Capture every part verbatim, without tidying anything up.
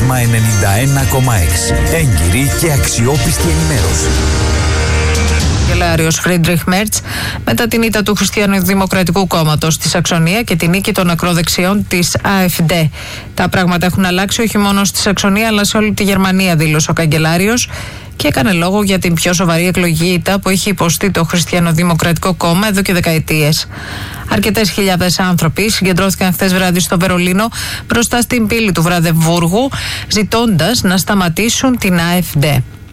Πρίσμα ενενήντα ένα κόμμα έξι. Έγκυρη και αξιόπιστη ενημέρωση. Καγκελάριος Φρίντριχ Μέρτς μετά την ήττα του Χριστιανοδημοκρατικού Κόμματος στη Σαξονία και την νίκη των ακροδεξιών της AfD. Τα πράγματα έχουν αλλάξει όχι μόνο στη Σαξονία αλλά σε όλη τη Γερμανία, δήλωσε ο καγκελάριος και έκανε λόγο για την πιο σοβαρή εκλογική ήττα που έχει υποστεί το Χριστιανοδημοκρατικό Κόμμα εδώ και δεκαετίες. Αρκετές χιλιάδες άνθρωποι συγκεντρώθηκαν χθες βράδυ στο Βερολίνο μπροστά στην πύλη του Βραδεβούργου, ζητώντας να σταματήσουν την AfD.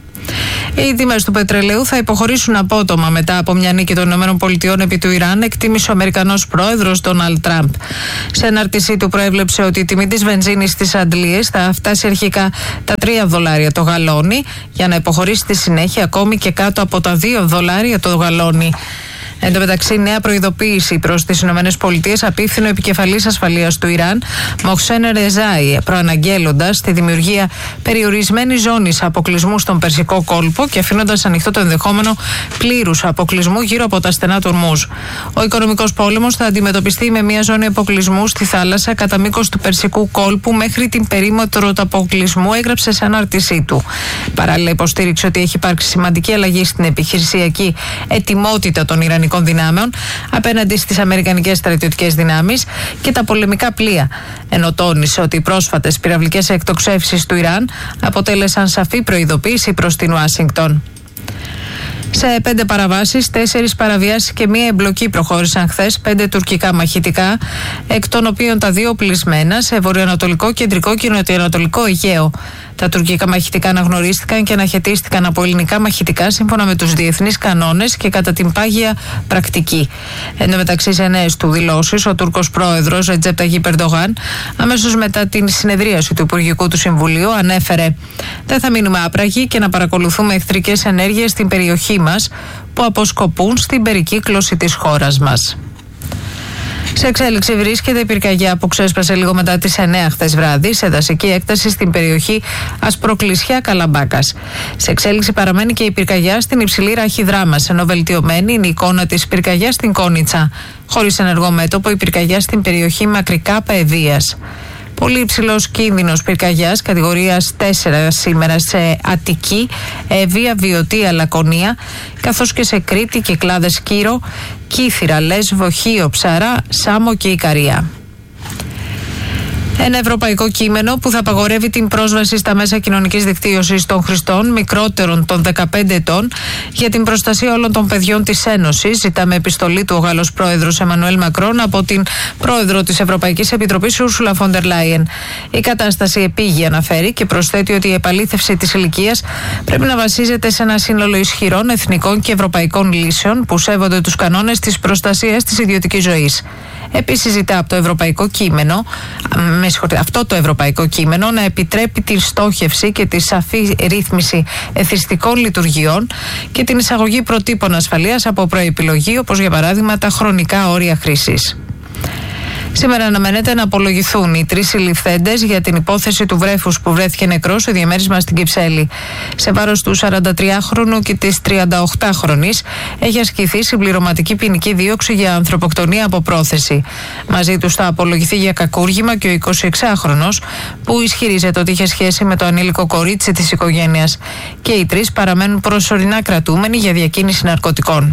Οι τιμές του πετρελαίου θα υποχωρήσουν απότομα μετά από μια νίκη των ΗΠΑ επί του Ιράν, εκτίμησε ο Αμερικανός πρόεδρος Ντόναλντ Τραμπ. Σε ανάρτησή του προέβλεψε ότι η τιμή της βενζίνης στις Αντλίες θα φτάσει αρχικά τα τρία δολάρια το γαλόνι, για να υποχωρήσει στη συνέχεια ακόμη και κάτω από τα δύο δολάρια το γαλόνι. Εν τω μεταξύ, νέα προειδοποίηση προς τις ΗΠΑ απίφθινε ο επικεφαλής ασφαλείας του Ιράν, Μοχσέν Ρεζάι, προαναγγέλλοντας τη δημιουργία περιορισμένης ζώνης αποκλεισμού στον Περσικό κόλπο και αφήνοντας ανοιχτό το ενδεχόμενο πλήρους αποκλεισμού γύρω από τα στενά του Ορμούζ. Ο οικονομικός πόλεμος θα αντιμετωπιστεί με μια ζώνη αποκλεισμού στη θάλασσα κατά μήκος του Περσικού κόλπου μέχρι την περίμετρο του αποκλεισμού, έγραψε σε ανάρτησή του. Παράλληλα, υποστήριξε ότι έχει υπάρξει σημαντική αλλαγή στην επιχειρησιακή ετοιμότητα των Ιρανικών δυνάμεων απέναντι στις αμερικανικές στρατιωτικές δυνάμεις και τα πολεμικά πλοία, ενώ τόνισε ότι οι πρόσφατες πυραυλικές εκτοξεύσεις του Ιράν αποτέλεσαν σαφή προειδοποίηση προς την Ουάσιγκτον. Σε πέντε παραβάσεις, τέσσερις παραβιάσεις και μία εμπλοκή προχώρησαν χθες πέντε τουρκικά μαχητικά, εκ των οποίων τα δύο οπλισμένα σε βορειοανατολικό, κεντρικό και νοτιοανατολικό Αιγαίο. Τα τουρκικά μαχητικά αναγνωρίστηκαν και αναχαιτίστηκαν από ελληνικά μαχητικά σύμφωνα με τους διεθνείς κανόνες και κατά την πάγια πρακτική. Εν τω μεταξύ, σε νέες του δηλώσεις, ο Τούρκος πρόεδρος Ρετζέπ Ταγιπ Ερντογάν, αμέσως μετά την συνεδρίαση του Υπουργικού του Συμβουλίου, ανέφερε: «Δεν θα μείνουμε άπραγοι και να παρακολουθούμε εχθρικές ενέργειες στην περιοχή μας που αποσκοπούν στην περικύκλωση της χώρας μας». Σε εξέλιξη βρίσκεται η πυρκαγιά που ξέσπασε λίγο μετά τις εννέα χθες βράδυ σε δασική έκταση στην περιοχή Ασπροκλησιά Καλαμπάκας. Σε εξέλιξη παραμένει και η πυρκαγιά στην υψηλή ράχη Δράμας, ενώ βελτιωμένη είναι η εικόνα της πυρκαγιάς στην Κόνιτσα. Χωρίς ενεργό μέτωπο η πυρκαγιά στην περιοχή Μακρικάπα Ευβοίας. Πολύ υψηλός κίνδυνος πυρκαγιάς κατηγορίας τέσσερα σήμερα σε Αττική, Εύβοια, Βιωτία, Λακωνία, καθώς και σε Κρήτη, Κυκλάδες, Κύρο, Κύθυρα, Λέσβο, Χίο, Ψαρά, Σάμο και Ικαρία. Ένα ευρωπαϊκό κείμενο που θα απαγορεύει την πρόσβαση στα μέσα κοινωνικής δικτύωσης των χρηστών μικρότερων των δεκαπέντε ετών για την προστασία όλων των παιδιών της Ένωσης, ζητά με επιστολή του ο Γάλλος πρόεδρος Εμμανουέλ Μακρόν από την πρόεδρο της Ευρωπαϊκής Επιτροπής Ούρσουλα φον ντερ Λάιεν. Η κατάσταση επίγει, αναφέρει, και προσθέτει ότι η επαλήθευση της ηλικίας πρέπει να βασίζεται σε ένα σύνολο ισχυρών εθνικών και ευρωπαϊκών λύσεων που σέβονται τους κανόνες της προστασίας της ιδιωτικής ζωής. Επίσης, ζητά από το ευρωπαϊκό κείμενο, με αυτό το ευρωπαϊκό κείμενο να επιτρέπει τη στόχευση και τη σαφή ρύθμιση εθιστικών λειτουργιών και την εισαγωγή προτύπων ασφαλείας από προεπιλογή, όπως για παράδειγμα τα χρονικά όρια χρήσης. Σήμερα αναμένεται να απολογηθούν οι τρεις συλληφθέντες για την υπόθεση του βρέφους που βρέθηκε νεκρός στο διαμέρισμα στην Κυψέλη. Σε βάρος του σαραντατριάχρονου και της τριανταοκτάχρονης έχει ασκηθεί συμπληρωματική ποινική δίωξη για ανθρωποκτονία από πρόθεση. Μαζί τους θα απολογηθεί για κακούργημα και ο εικοσιεξάχρονος που ισχυρίζεται ότι είχε σχέση με το ανήλικο κορίτσι της οικογένειας. Και οι τρεις παραμένουν προσωρινά κρατούμενοι για διακίνηση ναρκωτικών.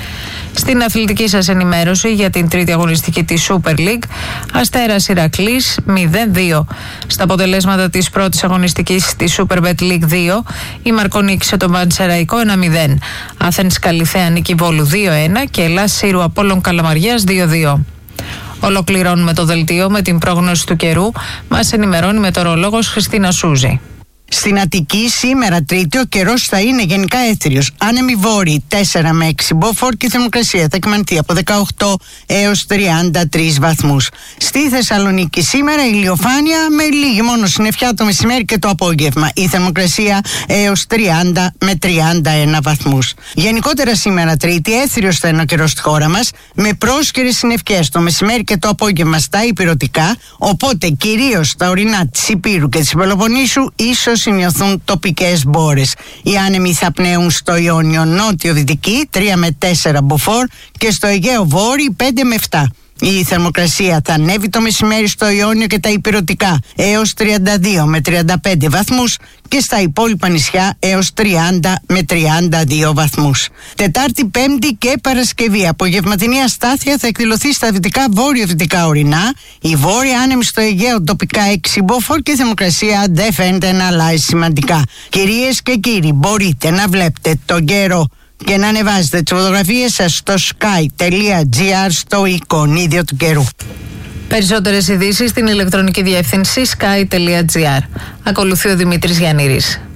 Στην αθλητική σας ενημέρωση για την τρίτη αγωνιστική της Super League, Αστέρας Ηρακλής μηδέν δύο. Στα αποτελέσματα της πρώτης αγωνιστικής της Superbet League δύο, η Μαρκό νίκησε τον Πανσεραϊκό ένα μηδέν. Άθενς Καλιθέα νίκη Βόλου δύο ένα και Ελλάς Σύρου Απόλλων Καλαμαριάς δύο δύο. Ολοκληρώνουμε το δελτίο με την πρόγνωση του καιρού. Μας ενημερώνει η μετεωρολόγος Χριστίνα Σούζη. Στην Αττική σήμερα Τρίτη ο καιρός θα είναι γενικά έθριος. Άνεμοι βόρειοι τέσσερα με έξι μποφόρ και η θερμοκρασία θα κυμανθεί από δεκαοκτώ έως τριάντα τρεις βαθμούς. Στη Θεσσαλονίκη σήμερα ηλιοφάνεια με λίγη μόνο συννεφιά το μεσημέρι και το απόγευμα. Η θερμοκρασία έως τριάντα με τριάντα ένα βαθμούς. Γενικότερα σήμερα Τρίτη έθριος θα είναι ο καιρός στη χώρα μας με πρόσκαιρες συννεφιές το μεσημέρι και το απόγευμα στα ηπειρωτικά, οπότε κυρίως στα ορεινά της Ηπείρου και της Πελοποννήσου ίσως σημειωθούν τοπικές μπόρες. Οι άνεμοι θα πνέουν στο Ιόνιο νότιο-δυτική τρία με τέσσερα μποφόρ και στο Αιγαίο βόρειο πέντε με επτά. Η θερμοκρασία θα ανέβει το μεσημέρι στο Ιόνιο και τα ηπειρωτικά έως τριάντα δύο με τριάντα πέντε βαθμούς και στα υπόλοιπα νησιά έως τριάντα με τριάντα δύο βαθμούς. Τετάρτη, Πέμπτη και Παρασκευή απογευματινή αστάθεια θα εκδηλωθεί στα δυτικά βόρειο-δυτικά ορεινά. Η βόρεια άνεμη στο Αιγαίο τοπικά έξι μποφόρ και η θερμοκρασία δεν φαίνεται να αλλάζει σημαντικά. Κυρίες και κύριοι, μπορείτε να βλέπετε τον καιρό και να ανεβάζετε τις φωτογραφίες σας στο sky.gr στο εικονίδιο του καιρού. Περισσότερες ειδήσεις στην ηλεκτρονική διεύθυνση sky.gr. Ακολουθεί ο Δημήτρης Γιαννήρης.